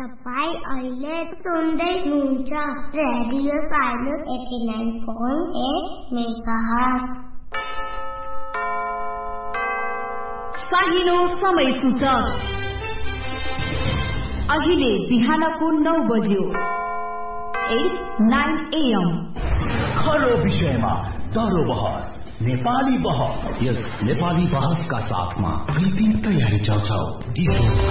तपाईं अहिले सुन्दै हुनुहुन्छ रेडियो साइलेन्स 89.8 मेगाहर्ज। साहिनो समय सूचक अहिले बिहानको 9 बज्यो। 9 AM। खरो विषयमा तरो बहस, नेपाली बहस। यस नेपाली बहसका साथमा कृत्रिम तयारी चल्छ।